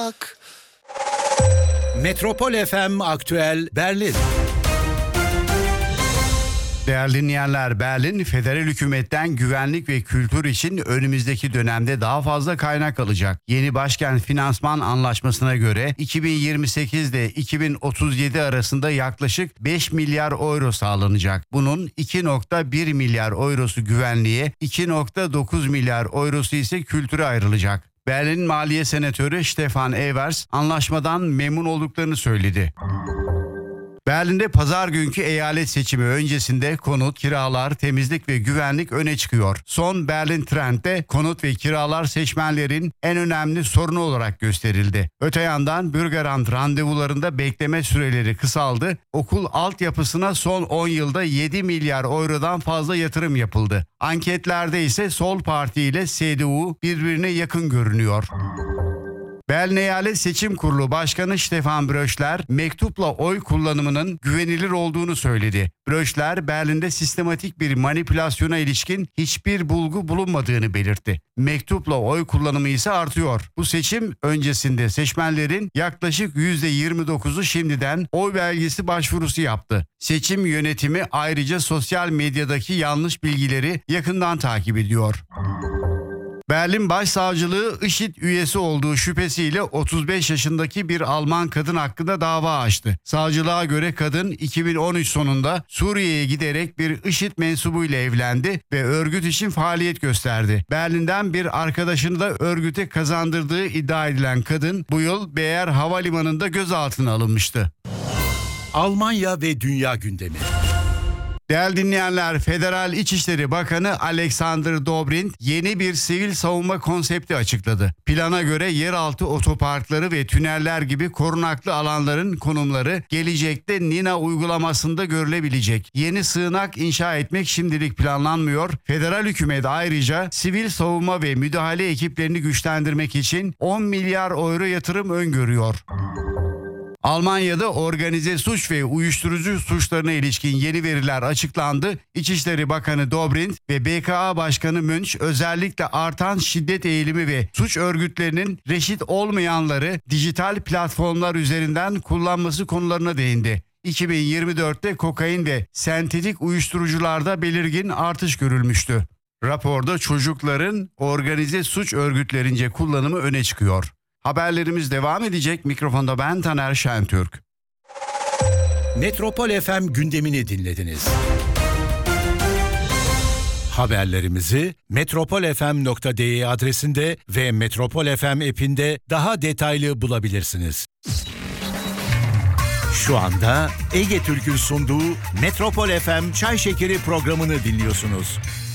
Metropol FM Aktüel Berlin. Değerli dinleyenler, Berlin federal hükümetten güvenlik ve kültür için önümüzdeki dönemde daha fazla kaynak alacak. Yeni başkent finansman anlaşmasına göre 2028 ile 2037 arasında yaklaşık 5 milyar euro sağlanacak. Bunun 2,1 milyar eurosu güvenliğe, 2,9 milyar eurosu ise kültüre ayrılacak. Berlin Maliye Senatörü Stefan Evers anlaşmadan memnun olduklarını söyledi. Berlin'de pazar günkü eyalet seçimi öncesinde konut, kiralar, temizlik ve güvenlik öne çıkıyor. Son Berlin Trend'de konut ve kiralar seçmenlerin en önemli sorunu olarak gösterildi. Öte yandan Bürgeramt randevularında bekleme süreleri kısaldı. Okul altyapısına son 10 yılda 7 milyar eurodan fazla yatırım yapıldı. Anketlerde ise Sol Parti ile CDU birbirine yakın görünüyor. Berlin Eyalet Seçim Kurulu Başkanı Stefan Bröschler mektupla oy kullanımının güvenilir olduğunu söyledi. Bröschler, Berlin'de sistematik bir manipülasyona ilişkin hiçbir bulgu bulunmadığını belirtti. Mektupla oy kullanımı ise artıyor. Bu seçim öncesinde seçmenlerin yaklaşık %29'u şimdiden oy belgesi başvurusu yaptı. Seçim yönetimi ayrıca sosyal medyadaki yanlış bilgileri yakından takip ediyor. Berlin Başsavcılığı IŞİD üyesi olduğu şüphesiyle 35 yaşındaki bir Alman kadın hakkında dava açtı. Savcılığa göre kadın 2013 sonunda Suriye'ye giderek bir IŞİD mensubuyla evlendi ve örgüt için faaliyet gösterdi. Berlin'den bir arkadaşını da örgüte kazandırdığı iddia edilen kadın bu yıl Beyer Havalimanı'nda gözaltına alınmıştı. Almanya ve dünya gündemi. Değerli dinleyenler, Federal İçişleri Bakanı Alexander Dobrindt yeni bir sivil savunma konsepti açıkladı. Plana göre yeraltı otoparkları ve tüneller gibi korunaklı alanların konumları gelecekte Nina uygulamasında görülebilecek. Yeni sığınak inşa etmek şimdilik planlanmıyor. Federal hükümet ayrıca sivil savunma ve müdahale ekiplerini güçlendirmek için 10 milyar euro yatırım öngörüyor. Almanya'da organize suç ve uyuşturucu suçlarına ilişkin yeni veriler açıklandı. İçişleri Bakanı Dobrindt ve BKA Başkanı Münch özellikle artan şiddet eğilimi ve suç örgütlerinin reşit olmayanları dijital platformlar üzerinden kullanması konularına değindi. 2024'te kokain ve sentetik uyuşturucularda belirgin artış görülmüştü. Raporda çocukların organize suç örgütlerince kullanımı öne çıkıyor. Haberlerimiz devam edecek. Mikrofonda ben Taner Şentürk. Metropol FM gündemini dinlediniz. Haberlerimizi metropolfm.de adresinde ve Metropol FM app'inde daha detaylı bulabilirsiniz. Şu anda Ege Türk'ün sunduğu Metropol FM Çay Şekeri programını dinliyorsunuz.